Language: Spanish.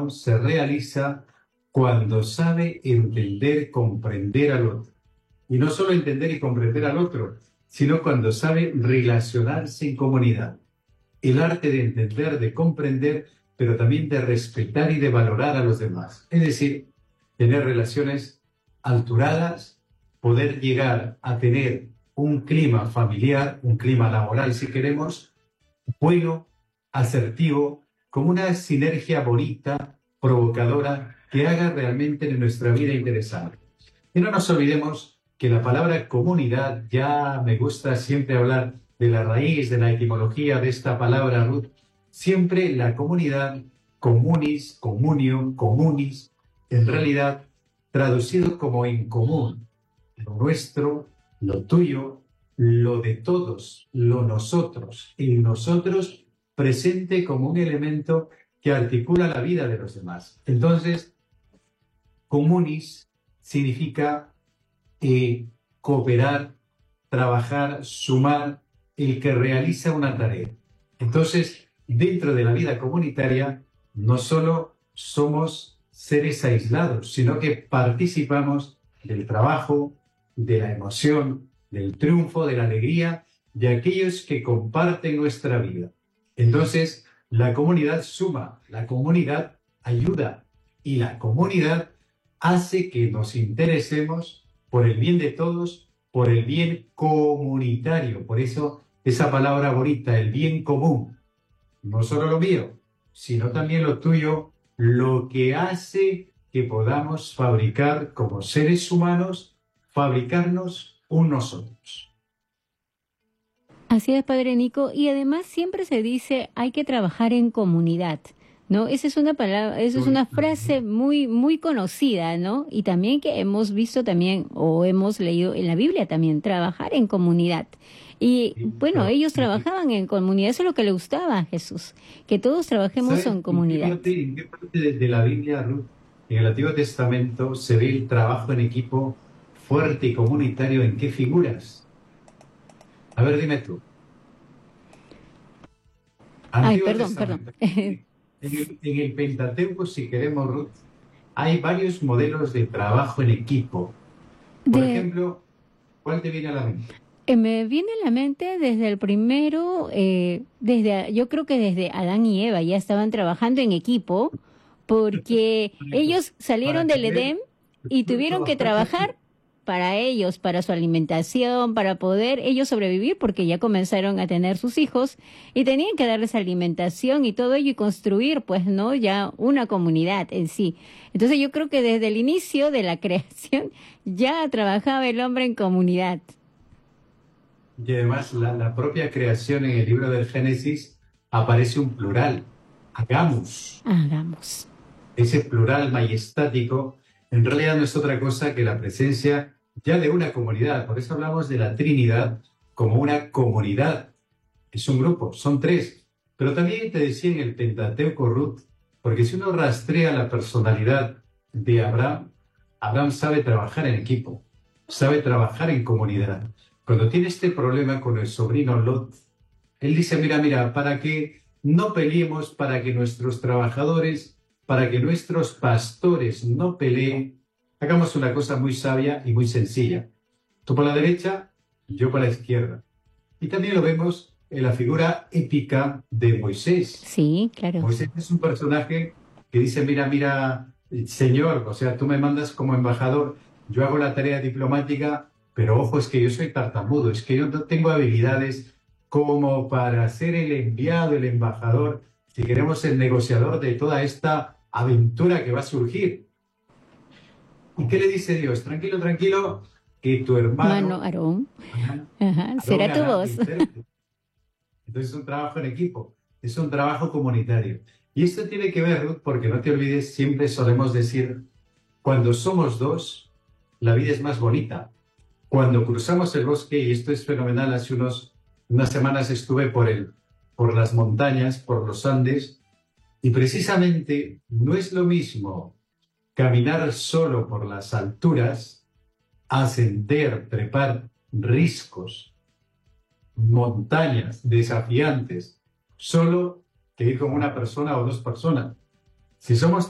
humano se realiza cuando sabe entender, comprender al otro. Y no solo entender y comprender al otro, sino cuando sabe relacionarse en comunidad. El arte de entender, de comprender, pero también de respetar y de valorar a los demás. Es decir, tener relaciones alturadas, poder llegar a tener un clima familiar, un clima laboral, si queremos, bueno, asertivo, como una sinergia bonita, provocadora, que haga realmente de nuestra vida interesante. Y no nos olvidemos que la palabra comunidad, ya me gusta siempre hablar de la raíz, de la etimología de esta palabra, Ruth, siempre la comunidad, comunis, comunio, comunis, en realidad traducido como en común, lo nuestro, lo tuyo, lo de todos, lo nosotros, el nosotros presente como un elemento que articula la vida de los demás. Entonces, comunis significa cooperar, trabajar, sumar, el que realiza una tarea. Entonces, dentro de la vida comunitaria, no solo somos seres aislados, sino que participamos del trabajo, de la emoción, del triunfo, de la alegría de aquellos que comparten nuestra vida. Entonces, la comunidad suma, la comunidad ayuda y la comunidad hace que nos interesemos por el bien de todos, por el bien comunitario. Por eso esa palabra bonita, el bien común, no solo lo mío, sino también lo tuyo, lo que hace que podamos fabricar como seres humanos, fabricarnos un nosotros. Así es, Padre Nico, y además siempre se dice hay que trabajar en comunidad, ¿no? Esa es una palabra, esa es una frase muy conocida, ¿no? Y también que hemos visto también, o hemos leído en la Biblia también, trabajar en comunidad. Y bueno, ellos trabajaban en comunidad, eso es lo que le gustaba a Jesús, que todos trabajemos ¿Sabes en comunidad. en qué parte de la Biblia, Ruth, en el Antiguo Testamento, se ve el trabajo en equipo fuerte y comunitario? ¿En qué figuras? A ver, dime tú. Ay, Antiguo perdón. Testamento. En el Pentateuco, si queremos, Ruth, hay varios modelos de trabajo en equipo. Por De, ejemplo, ¿cuál te viene a la mente? Me viene a la mente desde el primero, yo creo que desde Adán y Eva ya estaban trabajando en equipo, porque ellos salieron Para que del vean Edén y tuvieron que trabajar para ellos, para su alimentación, para poder ellos sobrevivir, porque ya comenzaron a tener sus hijos y tenían que darles alimentación y todo ello y construir, pues, ¿no? Ya una comunidad en sí. Entonces yo creo que desde el inicio de la creación ya trabajaba el hombre en comunidad. Y además, la propia creación en el libro del Génesis aparece un plural, hagamos. Hagamos. Ese plural majestático en realidad no es otra cosa que la presencia ya de una comunidad. Por eso hablamos de la Trinidad como una comunidad. Es un grupo, son tres. Pero también te decía en el Pentateuco, Ruth, porque si uno rastrea la personalidad de Abraham, Abraham sabe trabajar en equipo, sabe trabajar en comunidad. Cuando tiene este problema con el sobrino Lot, él dice, mira, para que no peleemos, para que nuestros trabajadores, para que nuestros pastores no peleen, hagamos una cosa muy sabia y muy sencilla. Tú por la derecha, yo por la izquierda. Y también lo vemos en la figura épica de Moisés. Sí, claro. Moisés es un personaje que dice, mira, Señor, o sea, tú me mandas como embajador, yo hago la tarea diplomática, pero ojo, es que yo soy tartamudo, es que yo no tengo habilidades como para ser el enviado, el embajador, si queremos el negociador de toda esta aventura que va a surgir. ¿Y qué le dice Dios? Tranquilo, que tu Mano hermano Aarón. Aarón Será tu hará de voz. intérprete. Entonces es un trabajo en equipo, es un trabajo comunitario. Y esto tiene que ver, Ruth, porque no te olvides, siempre solemos decir, cuando somos dos, la vida es más bonita. Cuando cruzamos el bosque, y esto es fenomenal, hace unas semanas estuve por las montañas, por los Andes, y precisamente no es lo mismo caminar solo por las alturas, ascender, trepar riscos, montañas desafiantes, solo que ir con una persona o dos personas. Si somos